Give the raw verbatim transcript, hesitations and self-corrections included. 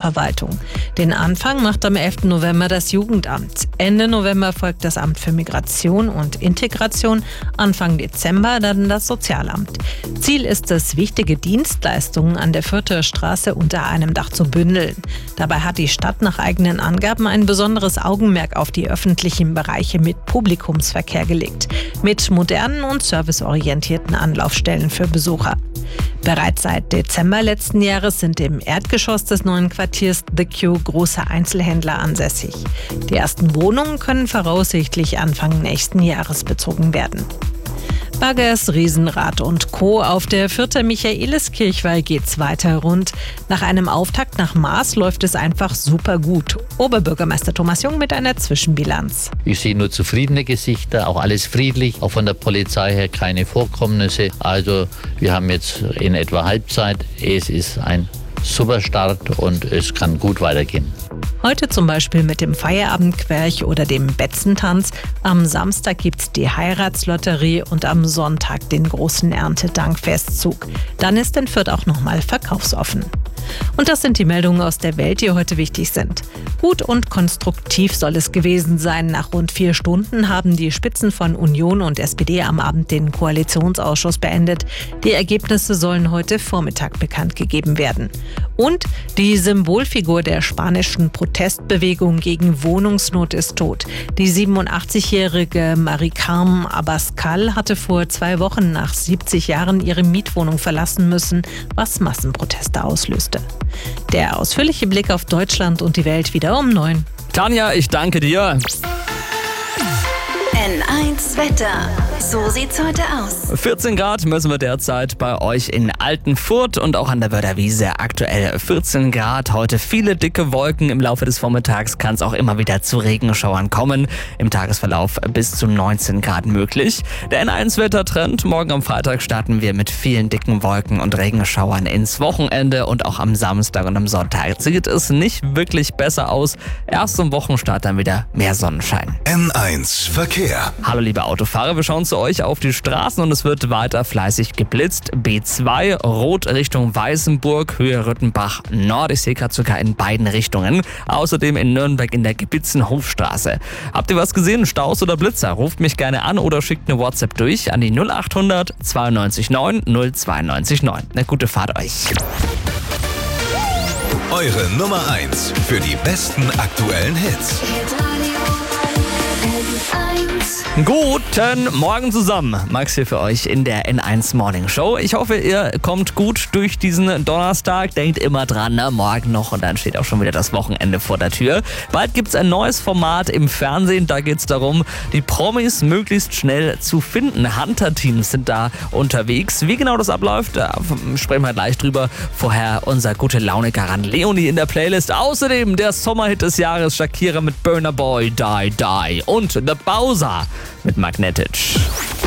Verwaltung. Den Anfang macht am elften November das Jugendamt. Ende November folgt das Amt für Migration und Integration. Anfang Dezember dann das Sozialamt. Ziel ist es, wichtige Dienstleistungen an der Fürther Straße unter einem Dach zu bündeln. Dabei hat die Stadt nach eigenen Angaben ein besonderes Augenmerk auf die öffentlichen Bereiche mit Publikumsverkehr gelegt. Mit modernen und serviceorientierten Anlaufstellen für Besucher. Bereits seit Dezember letzten Jahres sind im Erdgeschoss des neuen Quartiers The Q große Einzelhändler ansässig. Die ersten Wohnungen können voraussichtlich Anfang nächsten Jahres bezogen werden. Baggers, Riesenrad und Co. Auf der Fürther Michaeliskirchweih geht's weiter rund. Nach einem Auftakt nach Maß läuft es einfach super gut. Oberbürgermeister Thomas Jung mit einer Zwischenbilanz. Ich sehe nur zufriedene Gesichter, auch alles friedlich, auch von der Polizei her keine Vorkommnisse. Also wir haben jetzt in etwa Halbzeit. Es ist ein super Start und es kann gut weitergehen. Heute zum Beispiel mit dem Feierabendquerch oder dem Betzentanz. Am Samstag gibt's die Heiratslotterie und am Sonntag den großen Erntedankfestzug. Dann ist in Fürth auch nochmal verkaufsoffen. Und das sind die Meldungen aus der Welt, die heute wichtig sind. Gut und konstruktiv soll es gewesen sein. Nach rund vier Stunden haben die Spitzen von Union und S P D am Abend den Koalitionsausschuss beendet. Die Ergebnisse sollen heute Vormittag bekannt gegeben werden. Und die Symbolfigur der spanischen Protestbewegung gegen Wohnungsnot ist tot. Die siebenundachtzigjährige Mari-Carmen Abascal hatte vor zwei Wochen nach siebzig Jahren ihre Mietwohnung verlassen müssen, was Massenproteste auslöste. Der ausführliche Blick auf Deutschland und die Welt wieder um neun. Tanja, ich danke dir. N eins Wetter. So sieht's heute aus. vierzehn Grad messen wir derzeit bei euch in Altenfurt und auch an der Wörderwiese. Aktuell vierzehn Grad. Heute viele dicke Wolken. Im Laufe des Vormittags kann es auch immer wieder zu Regenschauern kommen. Im Tagesverlauf bis zu neunzehn Grad möglich. Der N eins Wettertrend. Morgen am Freitag starten wir mit vielen dicken Wolken und Regenschauern ins Wochenende. Und auch am Samstag und am Sonntag sieht es nicht wirklich besser aus. Erst zum Wochenstart dann wieder mehr Sonnenschein. N eins Verkehr. Hallo liebe Autofahrer, wir schauen zu euch auf die Straßen und es wird weiter fleißig geblitzt. B zwei, Rot Richtung Weißenburg, Höhe Rüttenbach Nord. Ich sehe gerade sogar in beiden Richtungen. Außerdem in Nürnberg in der Gebitzenhofstraße. Habt ihr was gesehen? Staus oder Blitzer? Ruft mich gerne an oder schickt eine WhatsApp durch an die null acht hundert zweiundneunzig neun null zweiundneunzig neun. Eine gute Fahrt euch. Eure Nummer eins für die besten aktuellen Hits. Guten Morgen zusammen. Max hier für euch in der N eins Morning Show. Ich hoffe, ihr kommt gut durch diesen Donnerstag. Denkt immer dran, ne? Morgen noch und dann steht auch schon wieder das Wochenende vor der Tür. Bald gibt's ein neues Format im Fernsehen. Da geht's darum, die Promis möglichst schnell zu finden. Hunter-Teams sind da unterwegs. Wie genau das abläuft, da sprechen wir gleich drüber. Vorher unser gute Laune-Garant Leonie in der Playlist. Außerdem der Sommerhit des Jahres, Shakira mit Burna Boy, Die Die. Und The Bowser mit Magnetic.